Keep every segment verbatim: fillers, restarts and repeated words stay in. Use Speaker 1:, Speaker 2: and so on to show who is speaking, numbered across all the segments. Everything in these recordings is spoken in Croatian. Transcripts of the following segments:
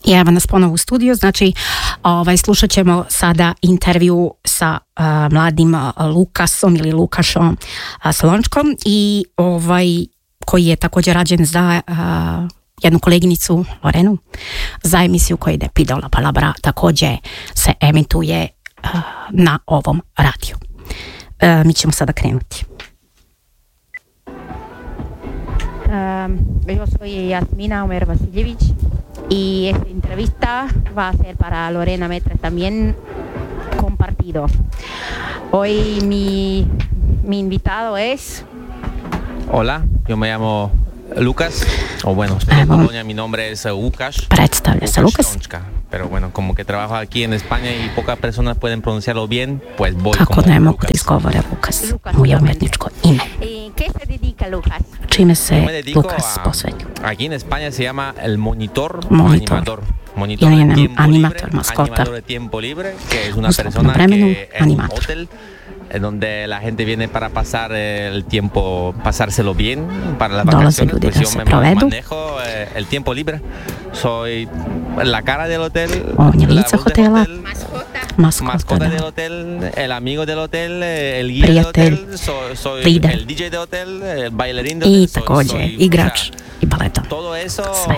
Speaker 1: I evo nas ponovo u studiju, znači ovaj, slušat ćemo sada intervju sa uh, mladim uh, Lukasom ili Lukašom uh, Slončkom i ovaj, koji je također rađen za uh, jednu koleginicu Lorenu za emisiju koja ide Pidola Palabra, također se emituje uh, na ovom radiju. Uh, mi ćemo sada krenuti.
Speaker 2: Um, yo soy Yasmina Omer Vasiljević y esta entrevista va a ser para Lorena Metre también compartido. Hoy mi, mi invitado es...
Speaker 3: Hola, yo me llamo Lucas, o bueno, en Polonia mi nombre es Łukasz.
Speaker 1: Predstavlja se Lukas.
Speaker 3: Pero bueno, como que trabajo aquí en España y pocas personas pueden pronunciarlo bien, pues voy
Speaker 1: Kako
Speaker 3: como
Speaker 1: ne mogu
Speaker 3: Lucas.
Speaker 1: da izgovore Lukas, moje umetničko ime.
Speaker 2: ¿Qué se dedica Lucas?
Speaker 1: Čime se
Speaker 3: Yo me dedico
Speaker 1: Lukas
Speaker 3: a-
Speaker 1: posvetio?
Speaker 3: Aquí en España se llama el monitor, o
Speaker 1: Monitor.
Speaker 3: animador. Monitor
Speaker 1: Ili
Speaker 3: de
Speaker 1: anim-
Speaker 3: tiempo
Speaker 1: animator,
Speaker 3: libre,
Speaker 1: mascota.
Speaker 3: animador de tiempo libre, que es una
Speaker 1: U slobodnom
Speaker 3: persona
Speaker 1: vremenu,
Speaker 3: que en un
Speaker 1: animator.
Speaker 3: hotel en donde la gente viene para pasar el tiempo, pasárselo bien, para las
Speaker 1: Dolaze
Speaker 3: vacaciones,
Speaker 1: ljudi
Speaker 3: pues
Speaker 1: da
Speaker 3: yo
Speaker 1: se
Speaker 3: me
Speaker 1: provedu.
Speaker 3: manejo eh, el tiempo libre. Soy la cara del hotel,
Speaker 1: On je
Speaker 3: la
Speaker 1: lice
Speaker 3: voz del
Speaker 1: hotela.
Speaker 3: hotel,
Speaker 2: Mascota.
Speaker 1: Maskota,
Speaker 3: mascota del
Speaker 1: da.
Speaker 3: hotel, el amigo del hotel, eh, el guía
Speaker 1: Prijatelj,
Speaker 3: del hotel, soy, soy
Speaker 1: lider.
Speaker 3: el D J del hotel, el bailarín del
Speaker 1: I
Speaker 3: hotel, soy-
Speaker 1: također
Speaker 3: soy-
Speaker 1: igrač
Speaker 3: o sea,
Speaker 1: i baleta.
Speaker 3: todo eso
Speaker 1: Sve.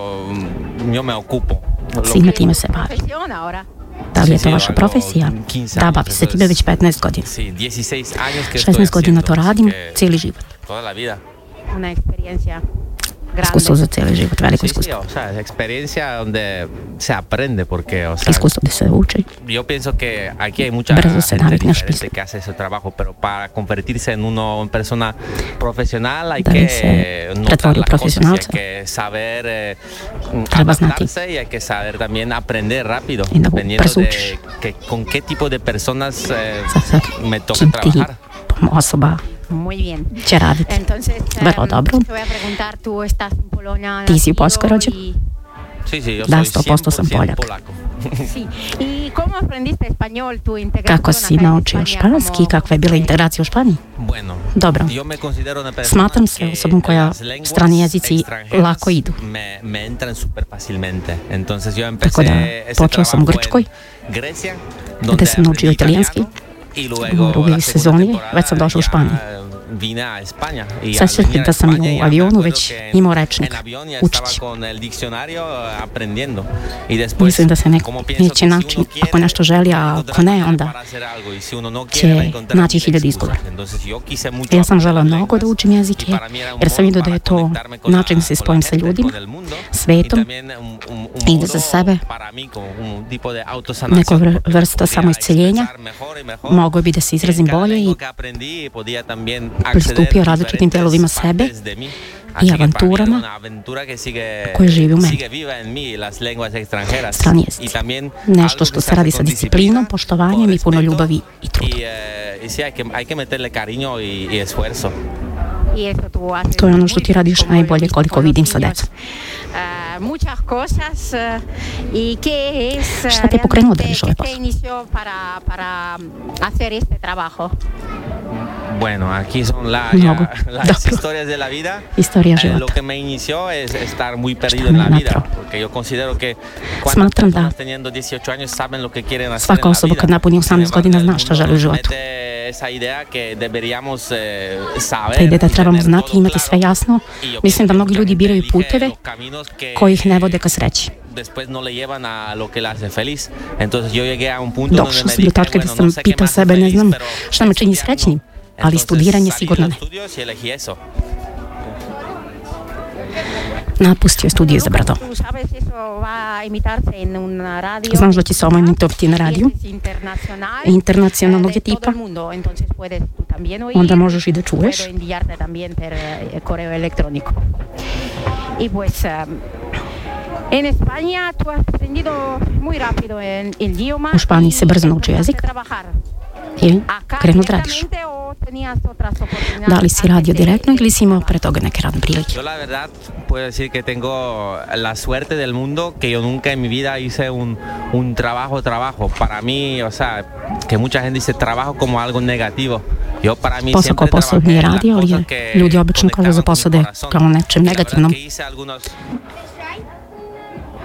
Speaker 3: mm, yo me ocupo. Lo
Speaker 1: Svime
Speaker 3: que-
Speaker 1: time se bavi.
Speaker 2: Profesión ahora.
Speaker 1: Da li je
Speaker 3: Sí,
Speaker 1: to
Speaker 3: sí,
Speaker 1: vaša
Speaker 3: hago
Speaker 1: profesija?
Speaker 3: quince
Speaker 1: Da,
Speaker 3: años,
Speaker 1: bavi se
Speaker 3: entonces-
Speaker 1: time već petnaest godina.
Speaker 3: Sí, dieciséis años que estoy
Speaker 1: šesnaest godina to
Speaker 3: haciendo, así
Speaker 1: radim,
Speaker 3: que
Speaker 1: cijeli život.
Speaker 3: toda la vida.
Speaker 2: Una experiencia
Speaker 1: Iskustvo
Speaker 2: grande.
Speaker 1: za cijeli život, veliko
Speaker 3: Sí, sí,
Speaker 1: iskustvo.
Speaker 3: o sea, es experiencia donde se aprende porque, o sea,
Speaker 1: Iskustvo gdje se uči.
Speaker 3: yo pienso que aquí hay mucha
Speaker 1: Brzo se
Speaker 3: gente
Speaker 1: navikneš
Speaker 3: diferente
Speaker 1: pisati.
Speaker 3: que hace ese trabajo, pero para convertirse en uno en persona profesional hay
Speaker 1: Da bi se
Speaker 3: que notar
Speaker 1: pretvorio
Speaker 3: las cosas y hay
Speaker 1: profesionalca,
Speaker 3: que saber eh,
Speaker 1: treba znati.
Speaker 3: adaptarse y hay que saber también aprender rápido,
Speaker 1: I da
Speaker 3: dependiendo
Speaker 1: brzo
Speaker 3: de
Speaker 1: učiš.
Speaker 3: que, con qué tipo de personas eh,
Speaker 1: Sa svakim
Speaker 3: me toca
Speaker 1: kim ti
Speaker 3: trabajar.
Speaker 1: osoba
Speaker 2: Muy bien.
Speaker 1: će raditi.
Speaker 2: Entonces,
Speaker 1: Vrlo
Speaker 2: em,
Speaker 1: dobro.
Speaker 2: te voy a preguntar, tú estás en Polonia.
Speaker 1: Ti si u
Speaker 2: nacido
Speaker 1: Poljskoj rođen?
Speaker 2: y-
Speaker 3: Sí, sí, yo
Speaker 1: Da,
Speaker 3: soy
Speaker 1: sto posto sam
Speaker 3: cien por ciento
Speaker 1: Poljak.
Speaker 3: polaco.
Speaker 2: Sí. ¿Y cómo aprendiste español, tu integración
Speaker 1: Kako si
Speaker 2: acá en
Speaker 1: naučio
Speaker 2: España
Speaker 1: španski,
Speaker 2: como-
Speaker 1: kakva je bila integracija u Španiji?
Speaker 3: Bueno,
Speaker 1: Dobro.
Speaker 3: yo me considero una persona
Speaker 1: Smatram se
Speaker 3: que
Speaker 1: osobom koja
Speaker 3: las lenguas
Speaker 1: strani jezici
Speaker 3: extranjeras
Speaker 1: lako idu.
Speaker 3: Me, me entran súper fácilmente. Entonces yo
Speaker 1: Tako
Speaker 3: empecé
Speaker 1: da
Speaker 3: ese
Speaker 1: počeo sam u
Speaker 3: trabajo
Speaker 1: Grčkoj,
Speaker 3: en Grecia,
Speaker 1: gde
Speaker 3: donde
Speaker 1: sam naučio
Speaker 3: aprendí
Speaker 1: italijanski.
Speaker 3: italiano, y
Speaker 1: U
Speaker 3: luego
Speaker 1: drugoj
Speaker 3: la segunda
Speaker 1: sezoni
Speaker 3: temporada
Speaker 1: već sam došao u
Speaker 3: ya
Speaker 1: Španiju.
Speaker 3: vine a España. Y al
Speaker 1: Sećam
Speaker 3: venir
Speaker 1: se
Speaker 3: a
Speaker 1: da sam
Speaker 3: España
Speaker 1: u
Speaker 3: ya me
Speaker 1: avionu
Speaker 3: acuerdo
Speaker 1: već
Speaker 3: que
Speaker 1: imao rečnik
Speaker 3: en avión ya estaba
Speaker 1: učići.
Speaker 3: con el diccionario eh, aprendiendo. Y después,
Speaker 1: Mislim da se neko
Speaker 3: como pienso
Speaker 1: neće
Speaker 3: que si
Speaker 1: naći,
Speaker 3: uno
Speaker 1: ako nešto želi, a ako ne, onda
Speaker 3: para hacer algo, y si uno no
Speaker 1: će
Speaker 3: quiere, va a encontrar
Speaker 1: naći
Speaker 3: mil
Speaker 1: hiljadu
Speaker 3: excusas.
Speaker 1: izgovora.
Speaker 3: Entonces yo quise mucho
Speaker 1: Ja sam žela
Speaker 3: aprender
Speaker 1: mnogo da
Speaker 3: lenguas
Speaker 1: učim jezike,
Speaker 3: y para mí era un
Speaker 1: jer sam
Speaker 3: modo
Speaker 1: vidio da je
Speaker 3: para
Speaker 1: to
Speaker 3: conectarme con
Speaker 1: način
Speaker 3: la-
Speaker 1: da se
Speaker 3: con la
Speaker 1: spojim sa
Speaker 3: gente,
Speaker 1: ljudima,
Speaker 3: con el mundo,
Speaker 1: svetom,
Speaker 3: y también un- un- un
Speaker 1: i da za
Speaker 3: modo
Speaker 1: sebe
Speaker 3: para mí como un tipo de autosanación,
Speaker 1: neka vr-
Speaker 3: porque me
Speaker 1: vrsta
Speaker 3: podía
Speaker 1: samoisceljenja,
Speaker 3: expresar mejor y mejor.
Speaker 1: mogao bi da se
Speaker 3: Y en
Speaker 1: izrazim
Speaker 3: cada
Speaker 1: bolje i
Speaker 3: lengua que aprendí, podía también
Speaker 1: pristupio
Speaker 3: acceder a
Speaker 1: različitim
Speaker 3: diferentes
Speaker 1: delovima sebe
Speaker 3: partes de mí. Así
Speaker 1: i
Speaker 3: que para mí era
Speaker 1: avanturama
Speaker 3: una aventura que sigue,
Speaker 1: koje živi u meni.
Speaker 3: sigue viva en mí, las lenguas extranjeras.
Speaker 1: Strani
Speaker 3: Y
Speaker 1: jezici.
Speaker 3: también
Speaker 1: Nešto
Speaker 3: algo
Speaker 1: što
Speaker 3: que
Speaker 1: se
Speaker 3: hace
Speaker 1: radi sa
Speaker 3: con
Speaker 1: disciplinom,
Speaker 3: disciplina,
Speaker 1: poštovanjem
Speaker 3: con
Speaker 1: i puno
Speaker 3: respeto,
Speaker 1: ljubavi i truda.
Speaker 3: Y, eh, y sí, hay que, hay que meterle cariño y, y esfuerzo.
Speaker 2: Y eso tú haces
Speaker 1: To je ono
Speaker 2: muy
Speaker 1: što ti
Speaker 2: bien,
Speaker 1: radiš
Speaker 2: como
Speaker 1: najbolje
Speaker 2: con
Speaker 1: koliko
Speaker 2: los
Speaker 1: vidim sa
Speaker 2: niños.
Speaker 1: decom.
Speaker 2: Ah, muchas cosas eh, y qué es eh,
Speaker 1: Šta te je pokrenulo da
Speaker 2: realmente,
Speaker 1: radiš ovaj
Speaker 2: qué te
Speaker 1: posao?
Speaker 2: inició para, para hacer este trabajo.
Speaker 3: Bueno, aquí son la,
Speaker 1: Mnogo.
Speaker 3: ya, las
Speaker 1: Dobro.
Speaker 3: historias de la vida.
Speaker 1: Istorija
Speaker 3: Eh, lo
Speaker 1: života.
Speaker 3: que me inició es estar muy perdido
Speaker 1: Šta
Speaker 3: en
Speaker 1: me
Speaker 3: la vida,
Speaker 1: natrao?
Speaker 3: porque yo considero que cuántas
Speaker 1: Smatram da
Speaker 3: personas teniendo dieciocho años saben lo que quieren hacer
Speaker 1: svaka
Speaker 3: en la
Speaker 1: osoba
Speaker 3: vida.
Speaker 1: kad napuni osamnaest
Speaker 3: Sin embargo,
Speaker 1: godina
Speaker 3: el
Speaker 1: zna šta
Speaker 3: mundo
Speaker 1: želi u životu.
Speaker 3: mete esa idea que deberíamos eh, saber
Speaker 1: Ta ideja da
Speaker 3: y
Speaker 1: trebamo
Speaker 3: tener
Speaker 1: znati i
Speaker 3: todo
Speaker 1: imati sve
Speaker 3: claro.
Speaker 1: jasno.
Speaker 3: Y yo
Speaker 1: Mislim da
Speaker 3: pienso que
Speaker 1: mnogi
Speaker 3: mucha
Speaker 1: ljudi
Speaker 3: gente
Speaker 1: biraju
Speaker 3: elige
Speaker 1: puteve
Speaker 3: los caminos que
Speaker 1: koji ih ne vode ka sreći.
Speaker 3: después no le llevan a lo que le hace feliz. Entonces yo llegué a un punto donde
Speaker 1: Došao
Speaker 3: me
Speaker 1: sam do
Speaker 3: dije,
Speaker 1: tačke da
Speaker 3: bueno,
Speaker 1: sam
Speaker 3: no sé qué
Speaker 1: pitao
Speaker 3: me hace
Speaker 1: sebe, ne
Speaker 3: feliz,
Speaker 1: znam
Speaker 3: pero
Speaker 1: šta me čini
Speaker 3: estudiar
Speaker 1: srećnim,
Speaker 3: no.
Speaker 1: ali
Speaker 3: Entonces,
Speaker 1: studiranje
Speaker 3: salí
Speaker 1: sigurno
Speaker 3: de
Speaker 1: ne.
Speaker 3: los estudios y elegí eso.
Speaker 1: Napustio je studiju za brdo.
Speaker 2: Tú sabes, eso va a emitarse en una radio.
Speaker 1: Znaš da će se ovo emitovati na radiju,
Speaker 2: Y es internacional,
Speaker 1: internacionalnog
Speaker 2: eh,
Speaker 1: je
Speaker 2: de todo
Speaker 1: tipa,
Speaker 2: el mundo. Entonces puedes tú también oír.
Speaker 1: onda možeš i da čuješ.
Speaker 2: Puedo enviarte también por eh, correo electrónico. Y pues um, en España tú has aprendido muy rápido el, el idioma.
Speaker 1: U Španiji se
Speaker 2: y
Speaker 1: brzo nauči
Speaker 2: empezaste
Speaker 1: jezik
Speaker 2: a trabajar.
Speaker 1: i
Speaker 2: Acá
Speaker 1: krenu da radiš.
Speaker 2: directamente o tenías otras oportunidades
Speaker 1: Da li si radio
Speaker 2: antes de-
Speaker 1: direktno
Speaker 2: de
Speaker 1: ili si imao
Speaker 2: trabajar?
Speaker 1: pre toga neke radne prilike?
Speaker 3: Yo la verdad puedo decir que tengo la suerte del mundo que yo nunca en mi vida hice un, un trabajo, trabajo. Para mí, o sea, que mucha gente dice trabajo como algo negativo. Yo para mí
Speaker 1: Posao
Speaker 3: siempre
Speaker 1: kao posao
Speaker 3: trabajé
Speaker 1: nije
Speaker 3: en las
Speaker 1: radio, ali
Speaker 3: cosas
Speaker 1: je
Speaker 3: que
Speaker 1: ljudi obično kažu za
Speaker 3: conectaban con
Speaker 1: posao
Speaker 3: mi
Speaker 1: da je
Speaker 3: corazón.
Speaker 1: kao nečem
Speaker 3: Y la verdad
Speaker 1: negativnom.
Speaker 3: que hice algunos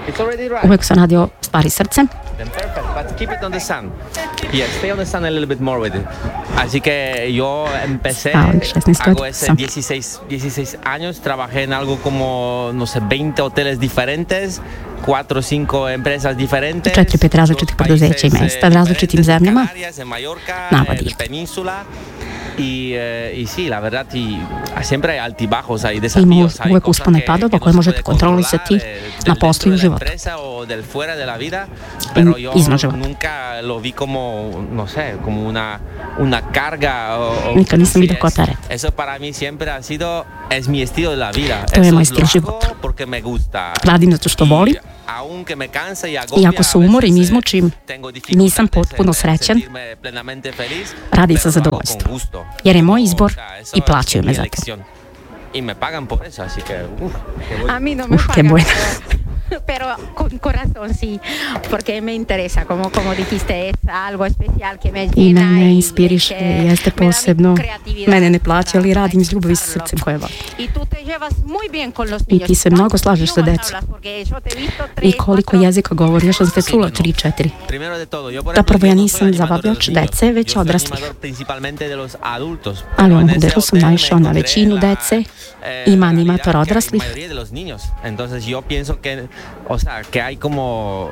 Speaker 1: Uvijek sam radio stvari srcem.
Speaker 3: Then perfect, but keep it on the sun. Yes, stay on the sun a little bit more with it. Así que yo empecé,
Speaker 1: Ah, šesnaest
Speaker 3: hago
Speaker 1: godina
Speaker 3: ese
Speaker 1: sam.
Speaker 3: dieciséis, dieciséis años, trabajé en algo como, no sé, veinte hoteles diferentes, cuatro o cinco empresas diferentes.
Speaker 1: četiri pet različitih
Speaker 3: dos
Speaker 1: preduzeća i
Speaker 3: países,
Speaker 1: mesta,
Speaker 3: eh,
Speaker 1: različitim
Speaker 3: diferentes, en
Speaker 1: zemljama.
Speaker 3: Canarias, en Mallorca,
Speaker 1: Navadih.
Speaker 3: en Península. Y, eh, y sí, la verdad, y siempre hay altibajos, hay
Speaker 1: Ima
Speaker 3: desafíos, hay
Speaker 1: uvijek
Speaker 3: cosas
Speaker 1: uspona i
Speaker 3: que,
Speaker 1: padova
Speaker 3: que
Speaker 1: koje
Speaker 3: no se
Speaker 1: možete
Speaker 3: puede
Speaker 1: kontrolisati
Speaker 3: controlar, eh,
Speaker 1: na
Speaker 3: del
Speaker 1: poslu i u
Speaker 3: dentro de la
Speaker 1: životu.
Speaker 3: empresa o del fuera de la vida, pero yo
Speaker 1: izvan života.
Speaker 3: nunca lo vi como, no sé, como una, una carga. O, o-
Speaker 1: Nikad nisam
Speaker 3: sí,
Speaker 1: vidio kao
Speaker 3: es-
Speaker 1: teret.
Speaker 3: Eso para mí siempre ha sido, es mi estilo de la vida.
Speaker 1: To je
Speaker 3: Eso
Speaker 1: moj
Speaker 3: lo
Speaker 1: stil
Speaker 3: hago
Speaker 1: života.
Speaker 3: porque me gusta.
Speaker 1: Radim zato što
Speaker 3: Y
Speaker 1: volim.
Speaker 3: aunque me cansa y agobia,
Speaker 1: Iako se
Speaker 3: a
Speaker 1: umorim,
Speaker 3: veces, eh,
Speaker 1: izmučim,
Speaker 3: tengo
Speaker 1: nisam
Speaker 3: dificultades
Speaker 1: potpuno
Speaker 3: en- en
Speaker 1: srećan.
Speaker 3: sentirme plenamente feliz,
Speaker 1: Radim
Speaker 3: pero
Speaker 1: sa
Speaker 3: lo hago con
Speaker 1: zadovoljstvom.
Speaker 3: gusto.
Speaker 1: Jer je moj izbor
Speaker 3: O sea, eso
Speaker 1: i
Speaker 3: es
Speaker 1: plaćaju me
Speaker 3: mi
Speaker 1: za to.
Speaker 3: elección. Y me pagan por eso, así que, uf, qué bueno.
Speaker 2: A mí no me
Speaker 1: Uf, qué
Speaker 2: pagan,
Speaker 1: buena.
Speaker 2: pero, pero con corazón sí, porque me interesa, como, como dijiste, es algo especial que me
Speaker 1: I
Speaker 2: llena
Speaker 1: mene
Speaker 2: y
Speaker 1: inspiriše,
Speaker 2: que
Speaker 1: jeste
Speaker 2: me da mi
Speaker 1: posebno.
Speaker 2: creatividad
Speaker 1: Mene ne plaća, ali
Speaker 2: para
Speaker 1: radim iz ljubavi sa
Speaker 2: expresarlo.
Speaker 1: srcem koje volim.
Speaker 2: Y tú te llevas muy bien con los
Speaker 1: I
Speaker 2: niños.
Speaker 1: ti se mnogo
Speaker 2: ¿Cuántos
Speaker 1: slažeš sa
Speaker 2: idiomas
Speaker 1: decom.
Speaker 2: hablas? Porque yo te he visto
Speaker 1: I
Speaker 2: tres,
Speaker 1: koliko
Speaker 2: cuatro-
Speaker 1: jezika govori, još sam te čula tri četiri.
Speaker 3: Primero de todo, yo por
Speaker 1: Da
Speaker 3: ejemplo,
Speaker 1: prvo ja
Speaker 3: yo no
Speaker 1: nisam
Speaker 3: soy animador de
Speaker 1: zabavljač
Speaker 3: los niños.
Speaker 1: dece, već
Speaker 3: Yo soy
Speaker 1: odraslih.
Speaker 3: animador principalmente de los adultos.
Speaker 1: Ali
Speaker 3: Pero
Speaker 1: u
Speaker 3: en
Speaker 1: ovom
Speaker 3: ese
Speaker 1: delu sam
Speaker 3: hotel me
Speaker 1: naišao na
Speaker 3: encontré
Speaker 1: većinu
Speaker 3: la,
Speaker 1: dece,
Speaker 3: eh,
Speaker 1: ima
Speaker 3: realidad
Speaker 1: animatora
Speaker 3: que hay
Speaker 1: odraslih.
Speaker 3: mayoría de los niños. Entonces yo pienso que, o sea, que hay como,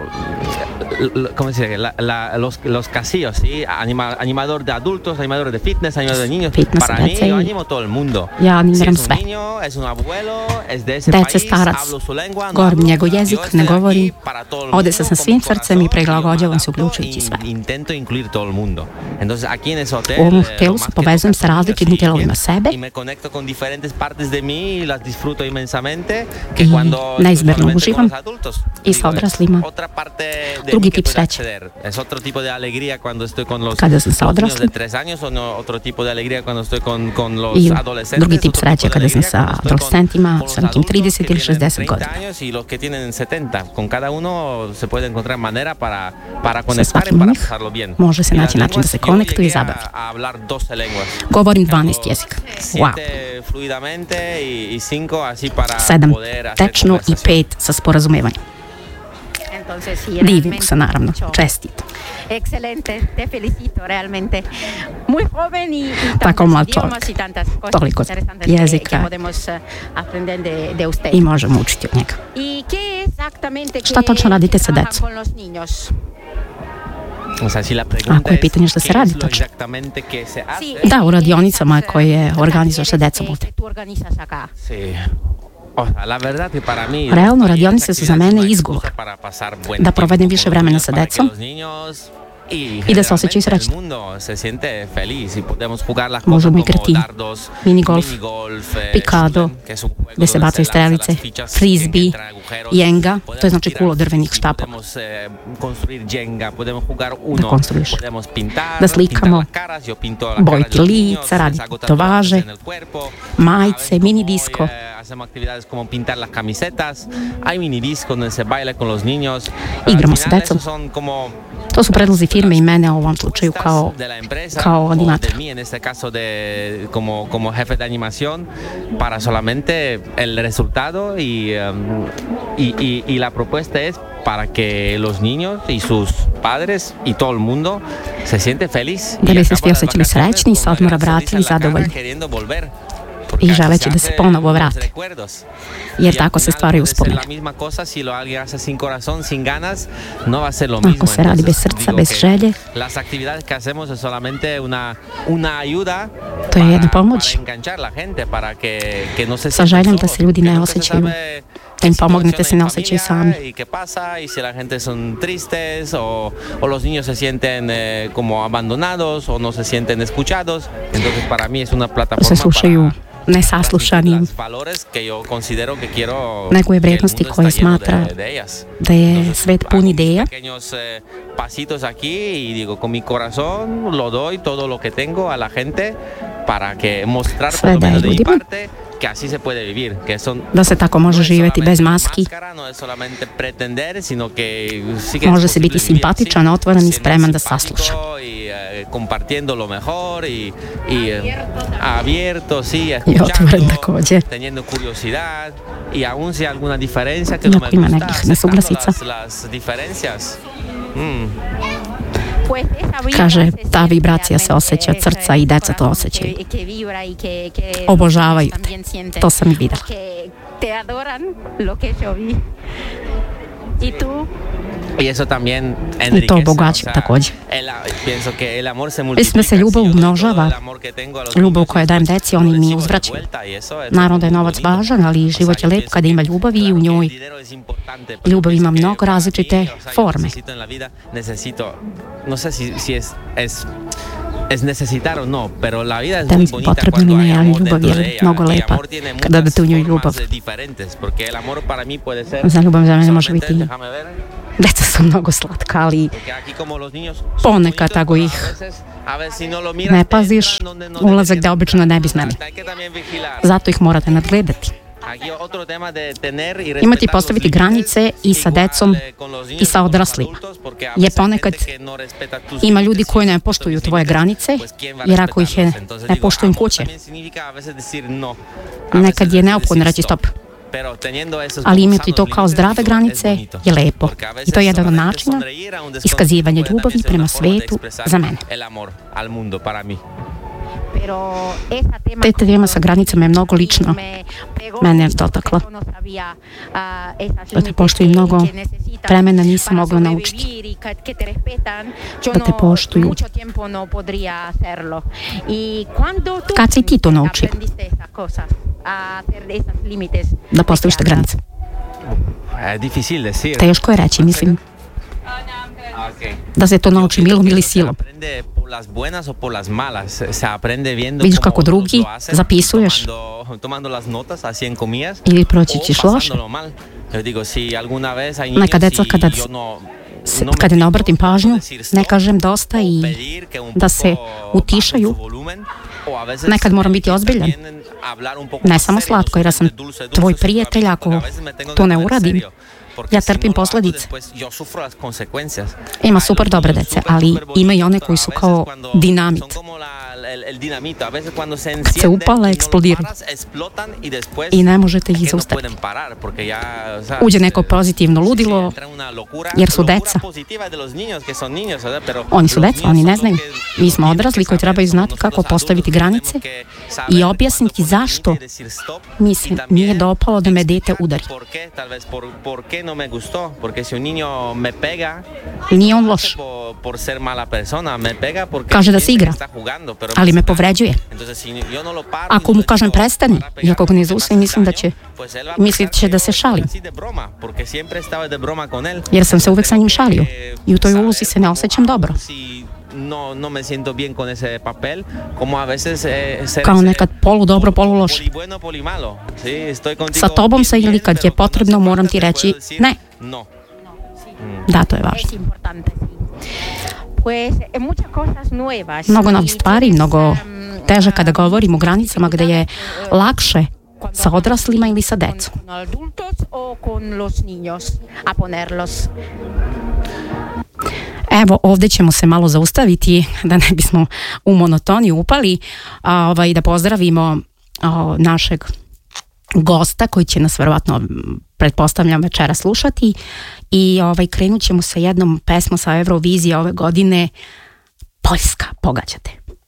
Speaker 3: l- ¿cómo se dice? La- la- los, los casillos, ¿sí? Anima- animador de adultos, animador de fitness, animador de niños.
Speaker 1: Fitness,
Speaker 3: Para mí,
Speaker 1: dece
Speaker 3: yo
Speaker 1: i-
Speaker 3: animo todo el mundo.
Speaker 1: Ja
Speaker 3: Si
Speaker 1: animiram
Speaker 3: es un
Speaker 1: sve.
Speaker 3: niño, es un abuelo, es de ese
Speaker 1: Dece,
Speaker 3: país,
Speaker 1: starac,
Speaker 3: hablo su lengua, no
Speaker 1: govorim
Speaker 3: hablo,
Speaker 1: njegov
Speaker 3: yo
Speaker 1: jezik,
Speaker 3: estoy
Speaker 1: ne
Speaker 3: aquí
Speaker 1: govorim.
Speaker 3: para todo el
Speaker 1: Ovde
Speaker 3: mundo,
Speaker 1: sam sa
Speaker 3: con
Speaker 1: svim
Speaker 3: mi
Speaker 1: srcem i
Speaker 3: corazón,
Speaker 1: prilagođavam se
Speaker 3: yo me
Speaker 1: uključujući
Speaker 3: adapto
Speaker 1: sve.
Speaker 3: y intento incluir todo el mundo. Entonces aquí en ese hotel,
Speaker 1: U ovom
Speaker 3: eh,
Speaker 1: hotelu
Speaker 3: lo
Speaker 1: se
Speaker 3: más que
Speaker 1: povezujem
Speaker 3: toca
Speaker 1: sa
Speaker 3: son
Speaker 1: različitim
Speaker 3: niños y
Speaker 1: dijelovima
Speaker 3: bien,
Speaker 1: sebe
Speaker 3: y me conecto con diferentes partes de mí y las disfruto inmensamente que
Speaker 1: I
Speaker 3: cuando estoy
Speaker 1: neizmerno
Speaker 3: solamente con
Speaker 1: uživam
Speaker 3: los adultos.
Speaker 1: i sa
Speaker 3: Digo, es
Speaker 1: odraslima.
Speaker 3: otra parte de
Speaker 1: Drugi
Speaker 3: mí que
Speaker 1: tip
Speaker 3: puedo
Speaker 1: sreće.
Speaker 3: acceder. Es otro tipo de alegría cuando estoy con los,
Speaker 1: Kada sam sa
Speaker 3: los niños de
Speaker 1: odraslim.
Speaker 3: tres años o no, otro tipo de alegría cuando estoy con, con los
Speaker 1: I
Speaker 3: adolescentes.
Speaker 1: drugi tip
Speaker 3: otro
Speaker 1: sreće
Speaker 3: tipo de
Speaker 1: kada sam
Speaker 3: alegría
Speaker 1: sa
Speaker 3: cuando estoy con-
Speaker 1: adolescentima,
Speaker 3: con los
Speaker 1: sa nekim
Speaker 3: adultos
Speaker 1: trideset
Speaker 3: que
Speaker 1: ili
Speaker 3: tienen
Speaker 1: šezdeset
Speaker 3: treinta
Speaker 1: godina.
Speaker 3: años y los que tienen setenta. Con cada uno se puede encontrar manera para, para conectar y
Speaker 1: svakim od
Speaker 3: para
Speaker 1: njih
Speaker 3: pasarlo bien.
Speaker 1: može se
Speaker 3: Y las
Speaker 1: naći način da se
Speaker 3: lenguas, yo
Speaker 1: konektuju i
Speaker 3: llegué a-
Speaker 1: zabavi.
Speaker 3: a hablar doce lenguas.
Speaker 1: Govorim dvanaest jezika. Wow.
Speaker 3: Siete fluidamente y, y cinco así para
Speaker 1: Sedam
Speaker 3: poder hacer
Speaker 1: tečno i
Speaker 3: conversación.
Speaker 1: pet sa sporazumevanjem.
Speaker 2: Entonces, sí,
Speaker 1: Divim
Speaker 2: realmente
Speaker 1: se, naravno.
Speaker 2: mucho.
Speaker 1: Čestito.
Speaker 2: Excelente, te felicito realmente. Muy joven y, y
Speaker 1: Tako
Speaker 2: tantos
Speaker 1: mlad
Speaker 2: idiomas
Speaker 1: čovjek.
Speaker 2: y tantas cosas
Speaker 1: Toliko
Speaker 2: interesantes que,
Speaker 1: jezika.
Speaker 2: que podemos eh, aprender de, de usted.
Speaker 1: I možemo učiti od njega.
Speaker 2: ¿Y qué exactamente
Speaker 1: Šta
Speaker 2: que,
Speaker 1: točno radite
Speaker 2: que
Speaker 1: sa
Speaker 2: trabajan
Speaker 1: decom?
Speaker 2: con los niños?
Speaker 3: O sea, si la pregunta
Speaker 1: Ako je
Speaker 3: es,
Speaker 1: pitanje šta se
Speaker 3: ¿qué
Speaker 1: radi
Speaker 3: es lo
Speaker 1: točno?
Speaker 3: exactamente que se hace?
Speaker 2: Sí,
Speaker 1: Da, u
Speaker 2: ¿qué
Speaker 1: radionicama
Speaker 2: esas,
Speaker 1: koje
Speaker 2: eh,
Speaker 1: organizuješ sa
Speaker 2: talleres
Speaker 1: decom
Speaker 2: que-
Speaker 1: ovde.
Speaker 2: que tú organizas acá?
Speaker 3: Sí. O sea, la verdad que para mí
Speaker 1: Realno,
Speaker 3: las
Speaker 1: radionice su za
Speaker 3: actividades
Speaker 1: mene
Speaker 3: son una
Speaker 1: izgovor
Speaker 3: excusa para pasar buen
Speaker 1: da provedem
Speaker 3: tiempo
Speaker 1: više
Speaker 3: con los
Speaker 1: vremena
Speaker 3: niños,
Speaker 1: sa
Speaker 3: para que
Speaker 1: decom
Speaker 3: los niños y
Speaker 1: i da se osjećaju
Speaker 3: generalmente
Speaker 1: srećni.
Speaker 3: el mundo se siente feliz y podemos jugar las cosas
Speaker 1: Možemo
Speaker 3: como
Speaker 1: igrati
Speaker 3: dardos,
Speaker 1: minigolf,
Speaker 3: minigolf, eh,
Speaker 1: pikado,
Speaker 3: shulen, que es un juego
Speaker 1: gde se
Speaker 3: donde
Speaker 1: bacaju
Speaker 3: se lanzan
Speaker 1: strelice,
Speaker 3: las fichas
Speaker 1: frisbee,
Speaker 3: que entran en agujeros.
Speaker 1: jenga, to
Speaker 3: Podemos
Speaker 1: je znači
Speaker 3: tirar
Speaker 1: kulo drvenih
Speaker 3: frisbee,
Speaker 1: štapova.
Speaker 3: podemos eh, construir jenga, podemos jugar uno,
Speaker 1: konstruiš.
Speaker 3: podemos pintar,
Speaker 1: Da slikamo,
Speaker 3: pintar las caras, yo pinto las
Speaker 1: bojiti
Speaker 3: caras de los niños,
Speaker 1: lica,
Speaker 3: les
Speaker 1: raditi
Speaker 3: hago
Speaker 1: tatuaže,
Speaker 3: tatuajes en el cuerpo.
Speaker 1: majice,
Speaker 3: A
Speaker 1: mini
Speaker 3: veces
Speaker 1: disco.
Speaker 3: como, eh, hacemos actividades como pintar las camisetas, hay mini discos donde se baila con los niños. Pero
Speaker 1: Igramo
Speaker 3: al
Speaker 1: sa
Speaker 3: final
Speaker 1: decom.
Speaker 3: esos son como
Speaker 1: To su predlozi firme i mene u ovom slučaju
Speaker 3: propuestas
Speaker 1: kao,
Speaker 3: de la empresa
Speaker 1: kao
Speaker 3: o
Speaker 1: animator.
Speaker 3: de mí en este caso de como como jefe de animación para solamente el resultado y, um, y, y, y la propuesta es para que los niños y sus padres y todo el mundo se siente feliz
Speaker 1: Da
Speaker 3: y
Speaker 1: bi se
Speaker 3: acaba
Speaker 1: svi
Speaker 3: las
Speaker 1: osjećali
Speaker 3: vacaciones
Speaker 1: srećni i
Speaker 3: con
Speaker 1: sa
Speaker 3: una
Speaker 1: odmora
Speaker 3: gran sonrisa
Speaker 1: vratili
Speaker 3: en la cara,
Speaker 1: zadovoljni.
Speaker 3: queriendo volver.
Speaker 1: I želeći da se ponovo vrate. Jer tako se stvaraju uspomene.
Speaker 3: La misma cosa si lo alguien hace sin corazón, sin ganas, no va a ser lo mismo.
Speaker 1: Ako se radi bez
Speaker 3: Entonces,
Speaker 1: srca,
Speaker 3: digo
Speaker 1: bez
Speaker 3: que
Speaker 1: želje,
Speaker 3: las actividades que hacemos es solamente una, una ayuda
Speaker 1: to je jedna
Speaker 3: para,
Speaker 1: pomoć
Speaker 3: para enganchar la gente, para que, que no se
Speaker 1: sa
Speaker 3: sientan
Speaker 1: željom da
Speaker 3: solos,
Speaker 1: se ljudi
Speaker 3: que
Speaker 1: ne
Speaker 3: nunca se
Speaker 1: osjećaju,
Speaker 3: sabe
Speaker 1: da im
Speaker 3: qué
Speaker 1: pomognete se ne
Speaker 3: situación
Speaker 1: osjećaju
Speaker 3: hay
Speaker 1: sami.
Speaker 3: familia y qué pasa, y si la gente son tristes o, o los niños se sienten eh, como abandonados o no se sienten escuchados. Entonces para mí es una
Speaker 1: se
Speaker 3: plataforma
Speaker 1: slušaju
Speaker 3: para
Speaker 1: nesaslušanim,
Speaker 3: las valores que yo considero que quiero
Speaker 1: Neguje
Speaker 3: que el
Speaker 1: vrednosti
Speaker 3: mundo
Speaker 1: koje
Speaker 3: está lleno
Speaker 1: smatra
Speaker 3: de, de ellas.
Speaker 1: da je
Speaker 3: Entonces,
Speaker 1: svet
Speaker 3: hago
Speaker 1: pun
Speaker 3: mis
Speaker 1: ideja.
Speaker 3: pequeños eh, pasitos aquí y digo, con mi corazón lo doy todo lo que tengo a la gente para que mostrar
Speaker 1: Sve
Speaker 3: por lo
Speaker 1: daje
Speaker 3: menos de mi
Speaker 1: ljudima.
Speaker 3: parte que así se puede vivir, que son,
Speaker 1: da se tako može
Speaker 3: no es
Speaker 1: živjeti bez
Speaker 3: solamente
Speaker 1: maski.
Speaker 3: máscara, no es solamente pretender, sino que sí que
Speaker 1: Može
Speaker 3: es
Speaker 1: se biti
Speaker 3: posible vivir
Speaker 1: simpatičan,
Speaker 3: así,
Speaker 1: otvoren i
Speaker 3: siendo
Speaker 1: spreman da
Speaker 3: simpático
Speaker 1: sasluša.
Speaker 3: y eh, compartiendo lo mejor y, y eh, abierto, sí,
Speaker 1: I otvoren
Speaker 3: escuchando,
Speaker 1: također.
Speaker 3: teniendo curiosidad y aún si hay alguna diferencia que
Speaker 1: I
Speaker 3: no me
Speaker 1: ako ima
Speaker 3: gusta,
Speaker 1: nekih
Speaker 3: aceptando
Speaker 1: nesuglasica.
Speaker 3: las, las diferencias. Mm.
Speaker 2: Pues esa vibra
Speaker 1: Kaže,
Speaker 2: se
Speaker 1: ta
Speaker 2: siente
Speaker 1: vibracija se
Speaker 2: realmente,
Speaker 1: osjeća od
Speaker 2: ese
Speaker 1: srca i deca to
Speaker 2: corazón
Speaker 1: osjećaju.
Speaker 2: que- que vibra y que- que
Speaker 1: Obožavaju
Speaker 2: los niños también
Speaker 1: te. To sam i videla.
Speaker 2: porque te adoran lo que yo vi. ¿Y tú?
Speaker 3: Y eso también
Speaker 1: I to
Speaker 3: enriquece,
Speaker 1: obogaćuje
Speaker 3: o sea,
Speaker 1: također.
Speaker 3: el- pienso que el amor se
Speaker 1: Mislim da se
Speaker 3: multiplica,
Speaker 1: ljubav
Speaker 3: si yo doy
Speaker 1: umnožava.
Speaker 3: todo el amor que tengo a los
Speaker 1: Ljubav
Speaker 3: niños,
Speaker 1: koju dajem
Speaker 3: después
Speaker 1: deci,
Speaker 3: lo
Speaker 1: oni mi
Speaker 3: recibo de
Speaker 1: uzvraćaju.
Speaker 3: vuelta y eso es
Speaker 1: Naravno da je
Speaker 3: muy
Speaker 1: novac
Speaker 3: bonito.
Speaker 1: važan, ali
Speaker 3: O sea,
Speaker 1: život je
Speaker 3: yo
Speaker 1: lep
Speaker 3: pienso
Speaker 1: kada ima
Speaker 3: que,
Speaker 1: ljubavi i u
Speaker 3: claro, que
Speaker 1: njoj
Speaker 3: el dinero es importante, pero
Speaker 1: ljubav ima
Speaker 3: pienso que
Speaker 1: mnogo
Speaker 3: para
Speaker 1: različite
Speaker 3: mí, o sea, yo
Speaker 1: forme.
Speaker 3: necesito en la vida, necesito, no sé si, si es, es es necesitar o no, pero la vida es
Speaker 1: Da
Speaker 3: muy
Speaker 1: li su
Speaker 3: bonita
Speaker 1: potrebni
Speaker 3: cuando hay
Speaker 1: ne, ali
Speaker 3: amor
Speaker 1: ljubav
Speaker 3: dentro de
Speaker 1: je
Speaker 3: ella.
Speaker 1: mnogo
Speaker 3: Y
Speaker 1: lepa
Speaker 3: amor tiene
Speaker 1: kada
Speaker 3: muchas
Speaker 1: date u njoj ljubav.
Speaker 3: formas diferentes, porque el amor para mí puede ser
Speaker 1: Za ljubav za mene može
Speaker 3: solamente,
Speaker 1: biti,
Speaker 3: déjame ver,
Speaker 1: deca su mnogo slatka, ali
Speaker 3: porque aquí como los niños son
Speaker 1: ponekad
Speaker 3: bonitos,
Speaker 1: ako
Speaker 3: pero a
Speaker 1: ih
Speaker 3: veces, a veces si no lo miras,
Speaker 1: ne paziš,
Speaker 3: entran donde no
Speaker 1: ulazak
Speaker 3: deberían
Speaker 1: da obično ne bi smeli.
Speaker 3: entrar. Hay que también vigilar.
Speaker 1: Zato ih morate nadgledati.
Speaker 3: Aquí otro tema de tener y
Speaker 1: Imati
Speaker 3: respetar
Speaker 1: postaviti
Speaker 3: los
Speaker 1: granice
Speaker 3: límites,
Speaker 1: i sa
Speaker 3: igual,
Speaker 1: decom
Speaker 3: eh, con los niños
Speaker 1: i sa
Speaker 3: y con los
Speaker 1: odraslima.
Speaker 3: adultos, porque a
Speaker 1: Je
Speaker 3: veces hay
Speaker 1: ponekad
Speaker 3: gente que no respeta tus
Speaker 1: ima
Speaker 3: límites,
Speaker 1: ljudi koji ne
Speaker 3: si
Speaker 1: poštuju
Speaker 3: tus
Speaker 1: tvoje
Speaker 3: límites,
Speaker 1: granice,
Speaker 3: pues, ¿quién va a
Speaker 1: jer ako ih je
Speaker 3: respetarlos? Entonces
Speaker 1: ne
Speaker 3: digo,
Speaker 1: poštujem
Speaker 3: amor
Speaker 1: kuće,
Speaker 3: también significa a veces decir no. A
Speaker 1: nekad
Speaker 3: veces
Speaker 1: je
Speaker 3: decir
Speaker 1: neophodno reći
Speaker 3: stop.
Speaker 1: stop.
Speaker 3: Pero teniendo esos
Speaker 1: Ali
Speaker 3: como
Speaker 1: imati to
Speaker 3: sanos
Speaker 1: kao
Speaker 3: límites,
Speaker 1: zdrave
Speaker 3: digo, es
Speaker 1: granice
Speaker 3: bonito.
Speaker 1: je lepo.
Speaker 3: Porque a
Speaker 1: I
Speaker 3: veces
Speaker 1: to je jedan od
Speaker 3: solamente
Speaker 1: načina
Speaker 3: sonreír a un desconocido
Speaker 1: iskazivanja
Speaker 3: puede
Speaker 1: ljubavi
Speaker 3: también ser
Speaker 1: prema
Speaker 3: una forma de
Speaker 1: svetu
Speaker 3: expresar
Speaker 1: za mene.
Speaker 3: el amor al mundo para mí.
Speaker 2: Pero esa tema
Speaker 1: Te tema sa granicama je mnogo lično.
Speaker 2: me pegó
Speaker 1: Mene je
Speaker 2: mucho
Speaker 1: dotaklo.
Speaker 2: porque yo no sabía, ah, esas
Speaker 1: Da te
Speaker 2: límites
Speaker 1: poštuju
Speaker 2: que-
Speaker 1: mnogo
Speaker 2: que necesitas
Speaker 1: vremena nisam
Speaker 2: para
Speaker 1: mogla naučiti.
Speaker 2: sobrevivir y que- que te respetan. Yo
Speaker 1: Da te
Speaker 2: no-
Speaker 1: poštuju.
Speaker 2: mucho tiempo no podría hacerlo. Y cuando tú
Speaker 1: Kad si ti to naučio?
Speaker 2: aprendiste esas cosas, a hacer esos límites,
Speaker 1: Da postaviš te granice.
Speaker 3: Es difícil decir.
Speaker 1: Teško je reći, mislim,
Speaker 3: Okay.
Speaker 1: da se to nauči milom ili
Speaker 3: Se
Speaker 1: silom.
Speaker 3: aprende por las buenas o por las malas. Se se aprende viendo
Speaker 1: Vidiš
Speaker 3: cómo
Speaker 1: kako
Speaker 3: otros
Speaker 1: drugi
Speaker 3: lo hacen,
Speaker 1: zapisuješ.
Speaker 3: tomando, tomando las notas así en comillas
Speaker 1: Ili proći
Speaker 3: o
Speaker 1: ćeš loše.
Speaker 3: pasándolo mal. Yo digo, si alguna vez hay
Speaker 1: Neka
Speaker 3: niños
Speaker 1: deca
Speaker 3: y
Speaker 1: kada
Speaker 3: yo no
Speaker 1: Se-
Speaker 3: no me
Speaker 1: kada ne
Speaker 3: fijo,
Speaker 1: obratim
Speaker 3: puedo
Speaker 1: pažnju,
Speaker 3: decir stop,
Speaker 1: ne kažem dosta i
Speaker 3: o pedir que un
Speaker 1: da se
Speaker 3: poco
Speaker 1: utišaju.
Speaker 3: bajen su volumen, o a veces
Speaker 1: Nekad moram biti ozbiljan.
Speaker 3: también hablar un poco
Speaker 1: Ne
Speaker 3: más
Speaker 1: samo
Speaker 3: serio,
Speaker 1: slatko, jer ja sam
Speaker 3: solamente dulce, dulce,
Speaker 1: tvoj
Speaker 3: suave,
Speaker 1: prijatelj,
Speaker 3: porque
Speaker 1: ako
Speaker 3: a veces me tengo
Speaker 1: to
Speaker 3: que
Speaker 1: ne
Speaker 3: poner
Speaker 1: uradim,
Speaker 3: serio, porque
Speaker 1: ja
Speaker 3: si
Speaker 1: trpim
Speaker 3: no lo hago,
Speaker 1: posledice.
Speaker 3: después yo sufro las consecuencias.
Speaker 1: Ima
Speaker 3: Hay
Speaker 1: super
Speaker 3: los
Speaker 1: dobre
Speaker 3: niños
Speaker 1: dece,
Speaker 3: super,
Speaker 1: ali
Speaker 3: super
Speaker 1: ima i one
Speaker 3: bonitos,
Speaker 1: koji
Speaker 3: pero
Speaker 1: su
Speaker 3: a veces
Speaker 1: kao
Speaker 3: cuando
Speaker 1: dinamit.
Speaker 3: son como la- el, el dinamito, a veces cuando se
Speaker 1: se
Speaker 3: encienden
Speaker 1: upale,
Speaker 3: y no lo
Speaker 1: eksplodiraju.
Speaker 3: paras, explotan y después
Speaker 1: I ne možete ih
Speaker 3: que no
Speaker 1: zaustaviti.
Speaker 3: pueden parar, porque ya, o sea,
Speaker 1: Uđe neko pozitivno
Speaker 3: sí, sí,
Speaker 1: ludilo,
Speaker 3: entra una locura,
Speaker 1: jer su
Speaker 3: locura
Speaker 1: deca.
Speaker 3: positiva de los niños, que son niños, ¿verdad? Pero
Speaker 1: Oni su
Speaker 3: los
Speaker 1: deca,
Speaker 3: niños
Speaker 1: oni
Speaker 3: son
Speaker 1: ne
Speaker 3: los
Speaker 1: znaju.
Speaker 3: que
Speaker 1: Mi smo
Speaker 3: tienen
Speaker 1: odrasli
Speaker 3: que
Speaker 1: koji
Speaker 3: saber,
Speaker 1: trebaju
Speaker 3: somos
Speaker 1: znati
Speaker 3: nosotros
Speaker 1: kako postaviti
Speaker 3: adultos,
Speaker 1: granice
Speaker 3: tenemos que saber
Speaker 1: i
Speaker 3: cuándo
Speaker 1: objasniti
Speaker 3: poner
Speaker 1: zašto
Speaker 3: límite y decir stop,
Speaker 1: mi
Speaker 3: y
Speaker 1: se
Speaker 3: también
Speaker 1: nije dopalo da me dete
Speaker 3: explicar
Speaker 1: udari.
Speaker 3: por qué, tal vez por, por qué no me gustó, porque si un niño me pega,
Speaker 1: Nije on
Speaker 3: no
Speaker 1: loš,
Speaker 3: hace por, por ser mala persona, me pega porque
Speaker 1: Kaže da se
Speaker 3: piensa
Speaker 1: igra,
Speaker 3: que está jugando, pero
Speaker 1: ali me
Speaker 3: hace daño.
Speaker 1: povređuje.
Speaker 3: Entonces, si yo no lo paro,
Speaker 1: Ako
Speaker 3: no
Speaker 1: mu
Speaker 3: le
Speaker 1: kažem
Speaker 3: digo,
Speaker 1: prestani,
Speaker 3: para
Speaker 1: i ako ga
Speaker 3: pegarme
Speaker 1: ne
Speaker 3: porque me
Speaker 1: zaustavim,
Speaker 3: hace
Speaker 1: mislim da
Speaker 3: daño,
Speaker 1: će
Speaker 3: pues él va a
Speaker 1: mislit
Speaker 3: pensar
Speaker 1: će
Speaker 3: que
Speaker 1: da
Speaker 3: yo
Speaker 1: se
Speaker 3: estoy
Speaker 1: šalim.
Speaker 3: así de broma, porque siempre estaba de broma con él.
Speaker 1: Jer sam se uvek sa njim
Speaker 3: Tengo
Speaker 1: šalio
Speaker 3: que
Speaker 1: i u toj
Speaker 3: saber
Speaker 1: ulozi se ne
Speaker 3: cómo
Speaker 1: osjećam
Speaker 3: hago
Speaker 1: dobro.
Speaker 3: si no, no me siento bien con ese papel, como a veces eh, ser
Speaker 1: Kao
Speaker 3: ese
Speaker 1: nekad polu dobro, polu
Speaker 3: poli
Speaker 1: loše.
Speaker 3: bueno, poli malo. Sí, estoy contigo
Speaker 1: Sa tobom se
Speaker 3: bien,
Speaker 1: ili kad
Speaker 3: pero
Speaker 1: je
Speaker 3: cuando
Speaker 1: potrebno
Speaker 3: hace
Speaker 1: moram
Speaker 3: falta
Speaker 1: ti
Speaker 3: te
Speaker 1: reći
Speaker 3: puedo decir
Speaker 1: ne.
Speaker 3: no.
Speaker 1: Da, to je važno.
Speaker 2: es importante, sí. Pues eh, muchas cosas nuevas.
Speaker 1: Mnogo
Speaker 2: Y
Speaker 1: novih stvari,
Speaker 2: tienes,
Speaker 1: mnogo
Speaker 2: um,
Speaker 1: teže kada
Speaker 2: um,
Speaker 1: govorimo o granicama gde je lakše
Speaker 2: cuando
Speaker 1: sa odraslima ili sa
Speaker 2: con-
Speaker 1: decom.
Speaker 2: Con adultos o con los niños a ponerlos.
Speaker 1: Evo, ovde ćemo se malo zaustaviti da ne bismo u monotoniju upali, a, ovaj, da pozdravimo a, našeg gosta koji će nas verovatno, pretpostavljam, večera slušati i ovaj, krenut ćemo sa jednom pesmom sa Eurovizije ove godine, Poljska, pogađate.